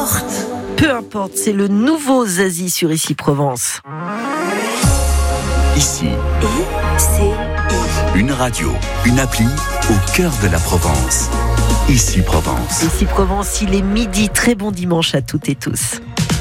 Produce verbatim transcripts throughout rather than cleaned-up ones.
importe. Peu importe, c'est le nouveau Zazie sur Ici Provence. Ici, Et c'est une radio, une appli au cœur de la Provence. Ici Provence. Ici Provence, il est midi. Très bon dimanche à toutes et tous.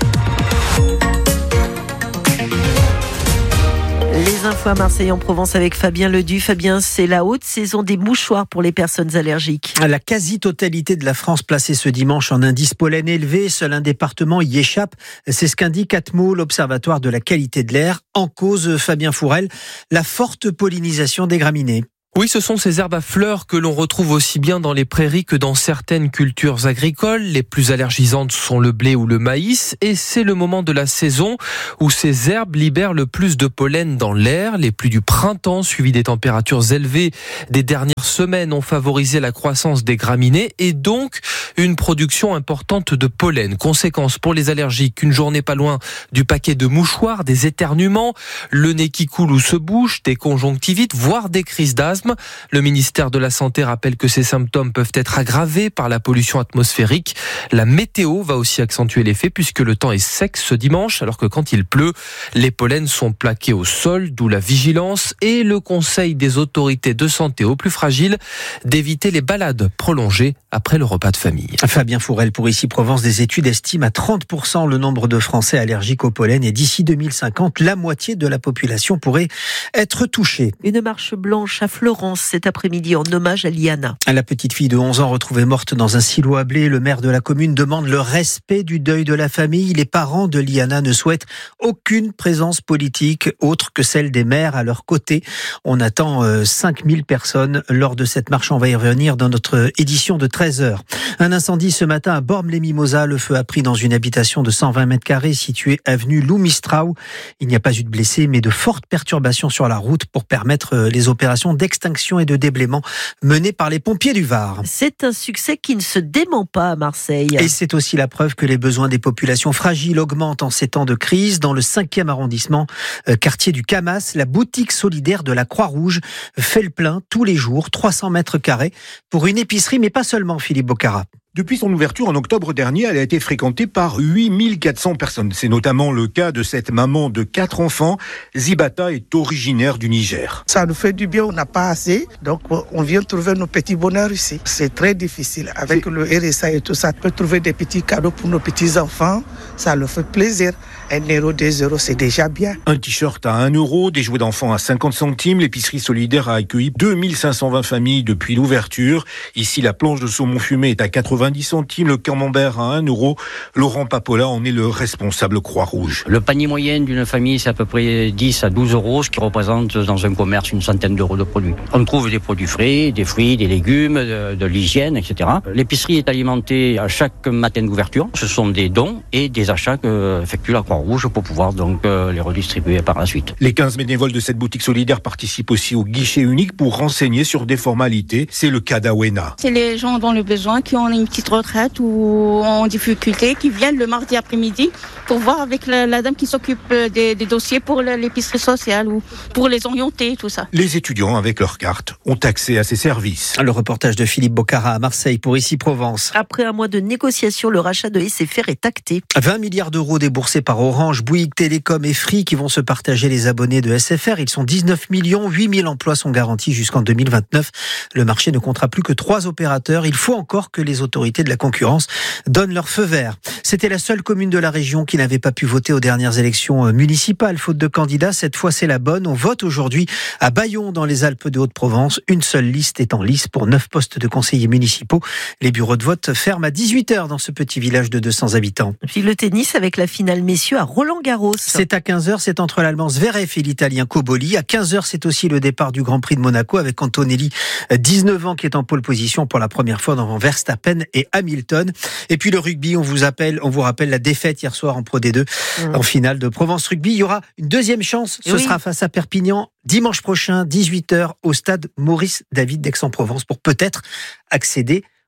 Les infos à Marseille en Provence avec Fabien Ledu. Fabien, c'est la haute saison des mouchoirs pour les personnes allergiques. La quasi-totalité de la France placée ce dimanche en indice pollen élevé. Seul un département y échappe. C'est ce qu'indique Atmo, l'Observatoire de la qualité de l'air. En cause, Fabien Fourel, la forte pollinisation des graminées. Oui, ce sont ces herbes à fleurs que l'on retrouve aussi bien dans les prairies que dans certaines cultures agricoles. Les plus allergisantes sont le blé ou le maïs, et c'est le moment de la saison où ces herbes libèrent le plus de pollen dans l'air. Les pluies du printemps, suivies des températures élevées des dernières semaines, ont favorisé la croissance des graminées et donc une production importante de pollen. Conséquence pour les allergiques, une journée pas loin du paquet de mouchoirs, des éternuements, le nez qui coule ou se bouche, des conjonctivites, voire des crises d'asthme. Le ministère de la Santé rappelle que ces symptômes peuvent être aggravés par la pollution atmosphérique. La météo va aussi accentuer l'effet puisque le temps est sec ce dimanche, alors que quand il pleut, les pollens sont plaqués au sol, d'où la vigilance et le conseil des autorités de santé aux plus fragiles d'éviter les balades prolongées après le repas de famille. Fabien Fourel pour Ici Provence, des études estiment à trente pour cent le nombre de Français allergiques au pollen et d'ici deux mille cinquante, la moitié de la population pourrait être touchée. Une marche blanche à Florence cet après-midi en hommage à Liana. La petite fille de onze ans retrouvée morte dans un silo à blé. Le maire de la commune demande le respect du deuil de la famille. Les parents de Liana ne souhaitent aucune présence politique autre que celle des maires à leur côté. On attend cinq mille personnes lors de cette marche. On va y revenir dans notre édition de treize heures. Un incendie ce matin à Bormes-les-Mimosas. Le feu a pris dans une habitation de cent vingt mètres carrés située avenue Lou Mistrau. Il n'y a pas eu de blessés, mais de fortes perturbations sur la route pour permettre les opérations d'extinction et de déblaiement menées par les pompiers du Var. C'est un succès qui ne se dément pas à Marseille. Et c'est aussi la preuve que les besoins des populations fragiles augmentent en ces temps de crise. Dans le cinquième arrondissement, euh, quartier du Camas, la boutique solidaire de la Croix-Rouge fait le plein tous les jours, trois cents mètres carrés, pour une épicerie, mais pas seulement, Philippe Bocara. Depuis son ouverture en octobre dernier, elle a été fréquentée par huit mille quatre cents personnes. C'est notamment le cas de cette maman de quatre enfants. Zibata est originaire du Niger. Ça nous fait du bien, on n'a pas assez. Donc on vient trouver nos petits bonheurs ici. C'est très difficile. Avec le R S A et tout ça, on peut trouver des petits cadeaux pour nos petits-enfants. Ça leur fait plaisir. Un euro, deux euros, c'est déjà bien. Un t-shirt à un euro, des jouets d'enfants à cinquante centimes. L'épicerie solidaire a accueilli deux mille cinq cent vingt familles depuis l'ouverture. Ici, la planche de saumon fumé est à quatre-vingt-dix centimes, le camembert à un euro. Laurent Papola en est le responsable Croix-Rouge. Le panier moyen d'une famille, c'est à peu près dix à douze euros, ce qui représente dans un commerce une centaine d'euros de produits. On trouve des produits frais, des fruits, des légumes, de, de l'hygiène, et cetera. L'épicerie est alimentée à chaque matin d'ouverture. Ce sont des dons et des achats qu'effectue la Croix-Rouge pour pouvoir donc euh, les redistribuer par la suite. Les quinze bénévoles de cette boutique solidaire participent aussi au guichet unique pour renseigner sur des formalités. C'est le cas d'Awena. C'est les gens dans le besoin qui ont une petite retraite ou en difficulté, qui viennent le mardi après-midi pour voir avec la, la dame qui s'occupe des, des dossiers pour l'épicerie sociale ou pour les orienter, tout ça. Les étudiants, avec leur carte, ont accès à ces services. Le reportage de Philippe Bocara à Marseille pour Ici Provence. Après un mois de négociations, le rachat de S F R est acté. vingt milliards d'euros déboursés par Orange, Bouygues Télécom et Free qui vont se partager les abonnés de S F R. Ils sont dix-neuf millions, huit mille emplois sont garantis jusqu'en deux mille vingt-neuf. Le marché ne comptera plus que trois opérateurs. Il faut encore que les autorités de la concurrence donnent leur feu vert. C'était la seule commune de la région qui n'avait pas pu voter aux dernières élections municipales, faute de candidats. Cette fois, c'est la bonne. On vote aujourd'hui à Bayon, dans les Alpes de Haute-Provence. Une seule liste est en lice pour neuf postes de conseillers municipaux. Les bureaux de vote ferment à dix-huit heures dans ce petit village de deux cents habitants. Puis le tennis avec la finale messieurs à Roland-Garros. C'est à quinze heures, c'est entre l'Allemand Zverev et l'Italien Cobolli. À quinze heures, c'est aussi le départ du Grand Prix de Monaco avec Antonelli, dix-neuf ans, qui est en pole position pour la première fois devant Verstappen et Hamilton. Et puis le rugby, on vous appelle, on vous rappelle la défaite hier soir en Pro D deux, mmh. en finale de Provence Rugby. Il y aura une deuxième chance, ce oui. sera face à Perpignan dimanche prochain, dix-huit heures, au stade Maurice David d'Aix-en-Provence, pour peut-être accéder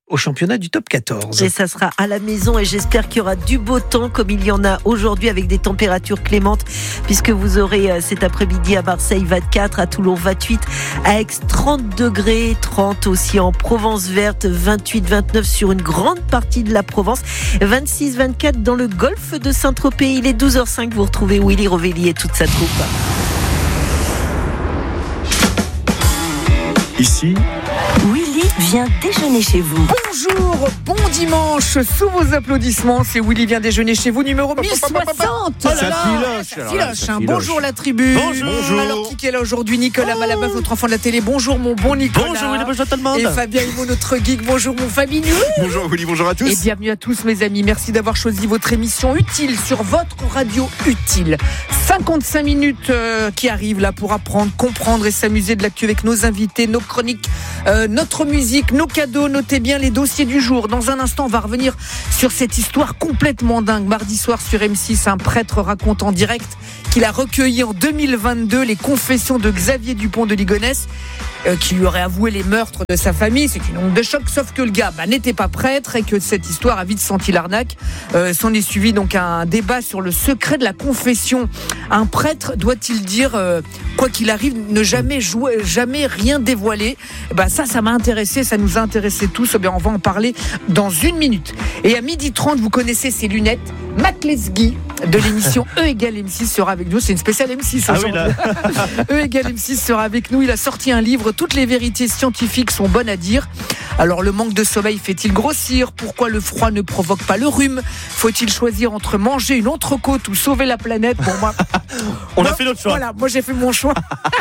au championnat du top quatorze. Et ça sera à la maison et j'espère qu'il y aura du beau temps comme il y en a aujourd'hui avec des températures clémentes puisque vous aurez cet après-midi à Marseille vingt-quatre, à Toulon vingt-huit, à Aix trente degrés, trente aussi en Provence verte, vingt-huit vingt-neuf sur une grande partie de la Provence, vingt-six vingt-quatre dans le golfe de Saint-Tropez. Il est douze heures cinq, vous retrouvez Willy Rovelli et toute sa troupe. Ici, Willy vient déjeuner chez vous. Bonjour, bon dimanche, sous vos applaudissements, c'est Willy vient déjeuner chez vous, numéro mille soixante. Oh là là, ça filoche, hein. Bonjour la tribu. Bonjour. Alors qui est là aujourd'hui? Nicolas oh. Malabeuf, notre enfant de la télé. Bonjour mon bon Nicolas. Bonjour Willy, bonjour tout le monde. Et Fabien Humeau, notre geek. Bonjour mon Fabinho. Bonjour Willy, bonjour à tous. Et bienvenue à tous mes amis. Merci d'avoir choisi votre émission utile sur votre radio utile. cinquante-cinq minutes euh, qui arrivent là pour apprendre, comprendre et s'amuser de l'actu avec nos invités, nos chroniques, euh, notre musique, nos cadeaux. Notez bien les dossiers du jour. Dans un instant, on va revenir sur cette histoire complètement dingue. Mardi soir sur M six, un prêtre raconte en direct qu'il a recueilli en deux mille vingt-deux les confessions de Xavier Dupont de Ligonnès, euh, qui lui aurait avoué les meurtres de sa famille. C'est une onde de choc, sauf que le gars bah, n'était pas prêtre et que cette histoire a vite senti l'arnaque. Euh, s'en est suivi donc un débat sur le secret de la confession. Un prêtre doit-il dire, euh, quoi qu'il arrive, ne jamais jouer, jamais rien dévoiler? Bah, ça, ça m'a intéressé, ça nous a intéressés tous. Eh bien, on va en parler dans une minute. Et à midi trente, vous connaissez ces lunettes. Mac Lesguy de l'émission E égale M six sera avec nous. C'est une spéciale M six aujourd'hui. Ah oui, E égale M six sera avec nous. Il a sorti un livre. Toutes les vérités scientifiques sont bonnes à dire. Alors, le manque de sommeil fait-il grossir? Pourquoi le froid ne provoque pas le rhume? Faut-il choisir entre manger une entrecôte ou sauver la planète? Bon, moi, on moi, a fait notre choix. Voilà, moi j'ai fait mon choix.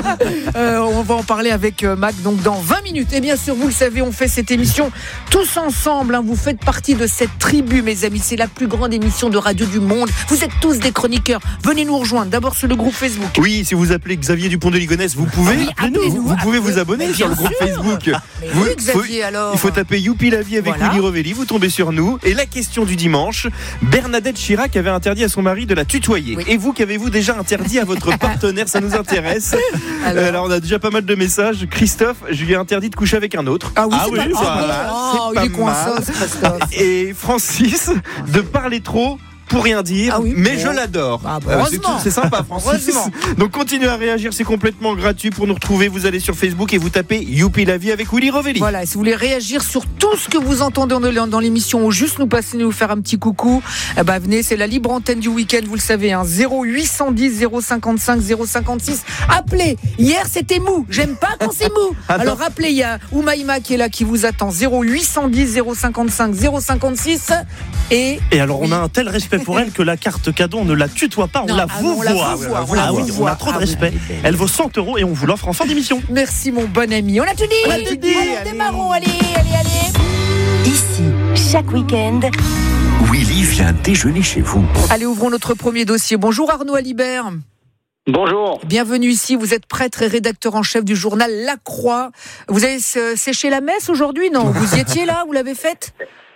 euh, on va en parler avec euh, Mac donc dans vingt minutes. Et bien sûr, vous le savez, on fait cette émission tous ensemble. Hein. Vous faites partie de cette tribu, mes amis. C'est la plus grande émission de radio du monde. Vous êtes tous des chroniqueurs. Venez nous rejoindre. D'abord sur le groupe Facebook. Oui, si vous appelez Xavier Dupont de Ligonnès, vous pouvez. Oui, appelez-nous. Vous, vous pouvez vous abonner sur le groupe sûr. Facebook. Mais vous, oui, Xavier, faut, alors. Il faut taper Youpi la vie avec Voilà. Willy Rovelli. Vous tombez sur nous. Et la question du dimanche, Bernadette Chirac avait interdit à son mari de la tutoyer. Oui. Et vous, qu'avez-vous déjà interdit à votre partenaire? Ça nous intéresse. Alors, alors, on a déjà pas mal de messages. Christophe, je lui ai interdit de coucher avec un autre. Ah oui, ah c'est oui, pas, c'est ah, pas oui. mal. Oh, C'est il pas est coincé, mal. Christophe. Et Francis, de parler trop pour rien dire, Ah oui, mais bon. je l'adore. Ah, bah, Euh, c'est, heureusement. tout, c'est sympa, Francis. Heureusement. Donc continuez à réagir, c'est complètement gratuit. Pour nous retrouver, vous allez sur Facebook et vous tapez Youpi la vie avec Willy Rovelli. Voilà, et si vous voulez réagir sur tout ce que vous entendez dans, dans l'émission ou juste nous passer, nous faire un petit coucou, eh ben venez, c'est la libre antenne du week-end, vous le savez, hein, zéro huit cent dix zéro cinquante-cinq zéro cinquante-six. Appelez. Hier c'était mou, j'aime pas quand c'est mou. Alors rappelez, il y a Oumaïma qui est là, qui vous attend. Zéro huit cent dix zéro cinquante-cinq zéro cinquante-six. Et Et alors on a un tel respect pour elle que la carte cadeau, on ne la tutoie pas, on Non, la ah non, vous on la voit. vouvoie, on la Ah oui, on vouvoie. a trop de Ah oui, respect. elle est belle. Elle vaut cent euros et on vous l'offre en fin d'émission. merci mon bon ami. On a tout dit. On a tout dit. Allez, Allez. démarrons, allez, allez, allez. Ici, chaque week-end, Willy vient déjeuner chez vous. Allez, ouvrons notre premier dossier. Bonjour Arnaud Alibert. Bonjour. Bienvenue ici, vous êtes prêtre et rédacteur en chef du journal La Croix. Vous avez euh, séché la messe aujourd'hui, non? Vous y étiez là, vous l'avez faite?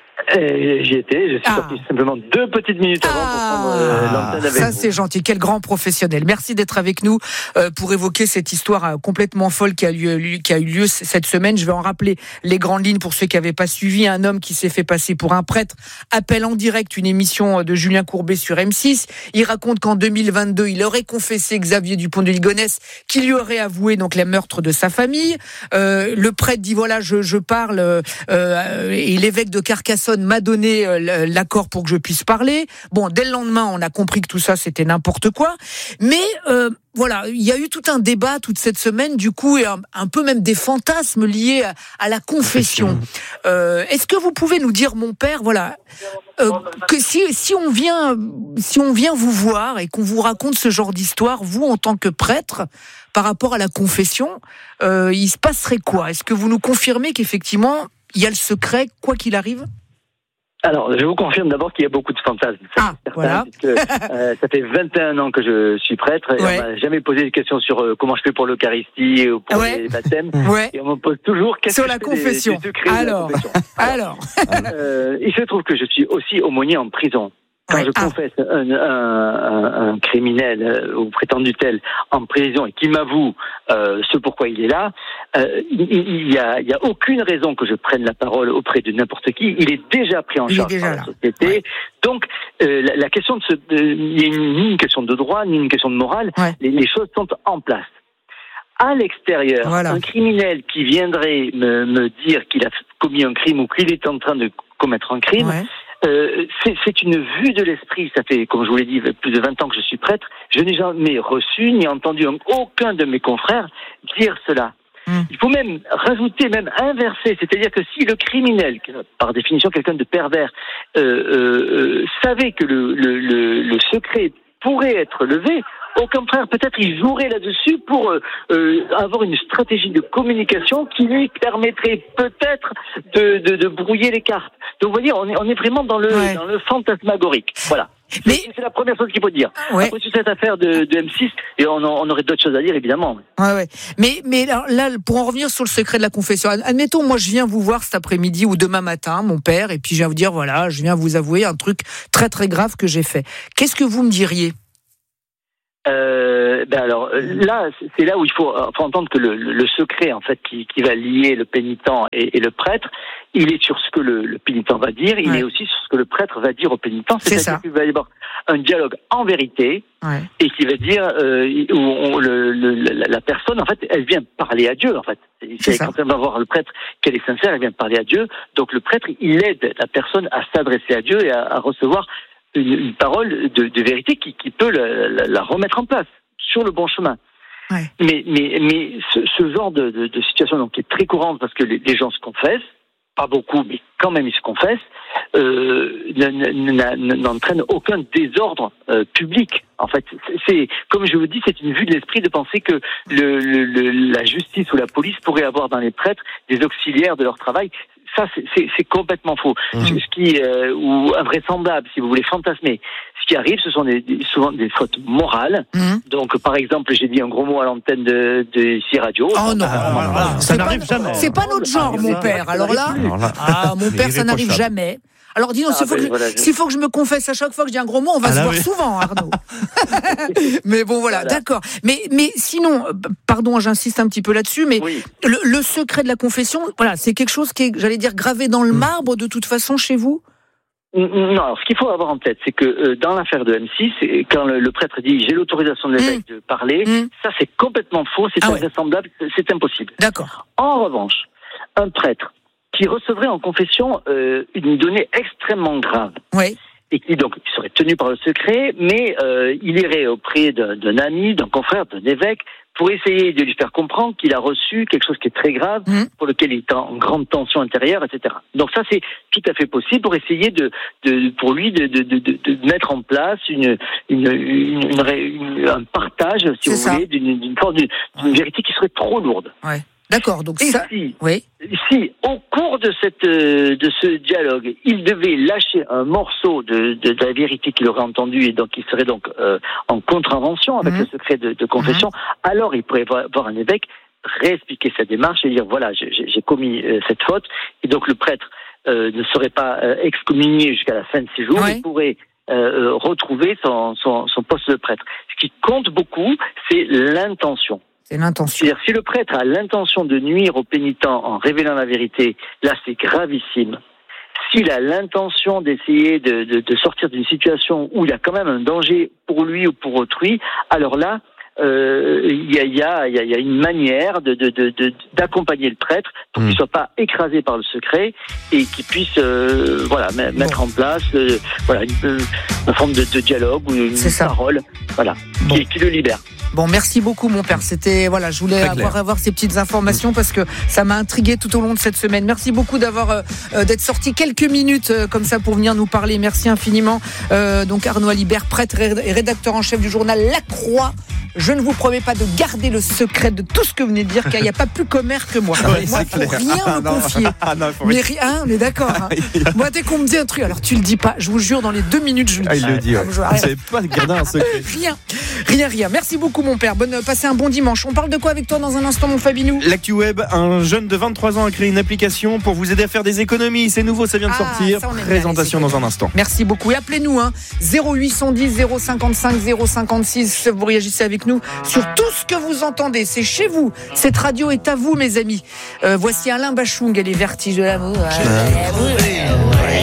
Euh, J'y étais, je suis Ah. sorti simplement deux petites minutes avant pour prendre euh, Ah, l'antenne avec ça vous. c'est gentil, quel grand professionnel. Merci d'être avec nous euh, pour évoquer cette histoire euh, complètement folle qui a, lieu, qui a eu lieu cette semaine. Je vais en rappeler les grandes lignes pour ceux qui n'avaient pas suivi. Un homme qui s'est fait passer pour un prêtre appelle en direct une émission de Julien Courbet sur M six. Il raconte qu'en deux mille vingt-deux, il aurait confessé Xavier Dupont de Ligonnès, qui lui aurait avoué donc les meurtres de sa famille. Euh, le prêtre dit voilà, je, je parle euh, euh, et l'évêque de Carcassonne m'a donné euh, l'accord pour que je puisse parler. Bon, dès le lendemain, on a compris que tout ça, c'était n'importe quoi. Mais euh, voilà, il y a eu tout un débat toute cette semaine, du coup, et un, un peu même des fantasmes liés à, à la confession. Euh, est-ce que vous pouvez nous dire, mon père, voilà, euh, que si, si on vient, si on vient vous voir et qu'on vous raconte ce genre d'histoire, vous, en tant que prêtre, par rapport à la confession, euh, il se passerait quoi? Est-ce que vous nous confirmez qu'effectivement, il y a le secret, quoi qu'il arrive? Alors, je vous confirme d'abord qu'il y a beaucoup de fantasmes. Ah, certain, voilà. puisque, euh, ça fait vingt et un ans que je suis prêtre et Ouais. on m'a jamais posé des questions sur euh, comment je fais pour l'Eucharistie ou pour Ouais. les baptêmes. Ouais. Et on me pose toujours qu'est-ce Sur que la je fais des- confession. des secrets de la Alors. confession. Alors, Euh, il se trouve que je suis aussi aumônier en prison. Quand Ouais. je Ah. confesse un, un, un, un criminel euh, ou prétendu tel en prison et qu'il m'avoue euh, ce pourquoi il est là, euh, il n'y a, il y a aucune raison que je prenne la parole auprès de n'importe qui. Il est déjà pris en Il est charge déjà par là. la société. Ouais. Donc, euh, la, la question de ce, de, il y a ni une question de droit, ni une question de morale. Ouais. Les, les choses sont en place. À l'extérieur, Voilà. un criminel qui viendrait me, me dire qu'il a commis un crime ou qu'il est en train de commettre un crime, Ouais. euh, c'est, c'est une vue de l'esprit. Ça fait, comme je vous l'ai dit, plus de vingt ans que je suis prêtre. Je n'ai jamais reçu ni entendu aucun de mes confrères dire cela. Mmh. Il faut même rajouter, même inverser. C'est-à-dire que si le criminel, par définition quelqu'un de pervers, euh, euh, savait que le, le, le, le secret pourrait être levé, au contraire, peut-être il jouerait là-dessus pour euh, euh, avoir une stratégie de communication qui lui permettrait peut-être de, de, de brouiller les cartes. Donc, vous voyez, on est, on est vraiment dans le, Ouais. dans le fantasmagorique. Voilà. Mais- C'est, c'est la première chose qu'il faut dire. Ouais. Après toute cette affaire de, de M six, et on, en- on aurait d'autres choses à dire, évidemment. Ouais, ouais. Mais, mais là, là, pour en revenir sur le secret de la confession, admettons, moi, je viens vous voir cet après-midi ou demain matin, mon père, et puis je viens vous dire, voilà, je viens vous avouer un truc très, très grave que j'ai fait. Qu'est-ce que vous me diriez ? Euh, ben alors là, c'est là où il faut, faut entendre que le, le, le secret en fait qui, qui va lier le pénitent et, et le prêtre, il est sur ce que le, le pénitent va dire, il Ouais. est aussi sur ce que le prêtre va dire au pénitent. C'est C'est-à-dire ça. qu'il va y avoir un dialogue en vérité Ouais. et qui va dire euh, où on, le, le, la, la personne en fait, elle vient parler à Dieu en fait. C'est C'est ça. quand elle va voir le prêtre qu'elle est sincère, elle vient parler à Dieu. Donc le prêtre, il aide la personne à s'adresser à Dieu et à, à recevoir une, une parole de, de vérité qui, qui peut la, la, la remettre en place sur le bon chemin. Ouais. Mais, mais, mais ce, ce genre de, de, de situation donc, qui est très courante parce que les, les gens se confessent, pas beaucoup, mais quand même ils se confessent, euh, n'entraîne aucun désordre euh, public. En fait, c'est comme je vous dis, c'est une vue de l'esprit de penser que le, le, le, la justice ou la police pourrait avoir dans les prêtres des auxiliaires de leur travail. Ça, c'est, c'est, c'est complètement faux. Mmh. Ce qui, euh, ou invraisemblable, si vous voulez fantasmer. Ce qui arrive, ce sont des, des, souvent des fautes morales. Mmh. Donc, par exemple, j'ai dit un gros mot à l'antenne de, de ici radio. Oh non, ah, voilà, voilà. Ça c'est n'arrive pas, jamais. C'est pas notre genre, ah, mon ça, père. ça Alors là, Alors là ah, mon père, ça n'arrive jamais. Alors dis-nous, ah, s'il, faut ben, que je, voilà, je... s'il faut que je me confesse à chaque fois que je dis un gros mot, on va ah, se voir oui. souvent, Arnaud. Mais bon, voilà, voilà. D'accord. Mais, mais sinon, pardon, j'insiste un petit peu là-dessus, mais oui. le, le secret de la confession, voilà, c'est quelque chose qui est, j'allais dire, gravé dans le marbre de toute façon chez vous ? Non, alors ce qu'il faut avoir en tête, c'est que euh, dans l'affaire de M six, quand le, le prêtre dit j'ai l'autorisation de l'évêque mmh. de parler, mmh. ça c'est complètement faux, c'est ah invraisemblable, ouais. c'est impossible. D'accord. En revanche, un prêtre qui recevrait en confession euh, une donnée extrêmement grave, oui. et qui donc serait tenu par le secret, mais euh, il irait auprès d'un, d'un ami, d'un confrère, d'un évêque, pour essayer de lui faire comprendre qu'il a reçu quelque chose qui est très grave, mmh. pour lequel il est en grande tension intérieure, et cetera. Donc ça, c'est tout à fait possible pour essayer de, de pour lui de, de, de, de mettre en place une, une, une, une, une un partage, si c'est vous ça. voulez, d'une, d'une forme d'une, d'une vérité qui serait trop lourde. Ouais. D'accord, donc et ça... Si, oui. si, au cours de, cette, de ce dialogue, il devait lâcher un morceau de, de, de la vérité qu'il aurait entendu et donc il serait donc euh, en contravention avec mmh. le secret de, de confession, mmh. alors il pourrait voir un évêque réexpliquer sa démarche et dire voilà, j'ai, j'ai commis euh, cette faute, et donc le prêtre euh, ne serait pas euh, excommunié jusqu'à la fin de ses jours, ouais. il pourrait euh, retrouver son, son, son poste de prêtre. Ce qui compte beaucoup, c'est l'intention. C'est l'intention. C'est-à-dire, si le prêtre a l'intention de nuire au pénitent en révélant la vérité, là, c'est gravissime. S'il a l'intention d'essayer de, de, de sortir d'une situation où il y a quand même un danger pour lui ou pour autrui, alors là, euh, il y a, il y a, il y a une manière de, de, de, de, d'accompagner le prêtre pour mmh. qu'il ne soit pas écrasé par le secret et qu'il puisse euh, voilà, mettre bon. en place euh, voilà, une, une forme de, de dialogue ou une C'est parole voilà, bon. qui, qui le libère. Bon, merci beaucoup, mon père. C'était, voilà, je voulais avoir, avoir ces petites informations parce que ça m'a intrigué tout au long de cette semaine. Merci beaucoup d'avoir, euh, d'être sorti quelques minutes euh, comme ça pour venir nous parler. Merci infiniment. Euh, donc, Arnaud Alibert, prêtre et rédacteur en chef du journal La Croix. je ne vous promets pas de garder le secret de tout ce que vous venez de dire, car il n'y a pas plus commère que moi. Ouais, moi, il faut rien ah, me non. confier. Ah, non, faut... Mais rien, on est d'accord. Hein. Moi, dès qu'on me dit un truc, alors tu le dis pas. Je vous jure, dans les deux minutes, je le dis. Ah, il le dit. Ouais. Ah, vous savez pas garder un secret. Rien, rien, rien. Merci beaucoup, mon père. Bonne, passez un bon dimanche. On parle de quoi avec toi dans un instant, mon Fabinou? L'actu web, un jeune de vingt-trois ans a créé une application pour vous aider à faire des économies. C'est nouveau, ça vient de Ah, sortir. ça, on aime bien, Présentation les dans un instant. Merci beaucoup. Et appelez-nous, hein, zéro huit cent dix, zéro cinquante-cinq, zéro cinquante-six. Vous réagissez avec nous sur tout ce que vous entendez. C'est chez vous. Cette radio est à vous, mes amis. Euh, voici Alain Bachung et les vertiges de l'amour.